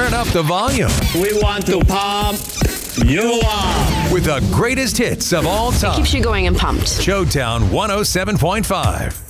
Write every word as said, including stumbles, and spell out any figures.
turn up the volume. We want to pump you up With the greatest hits of all time. Keeps you going and pumped. Showtown one oh seven point five.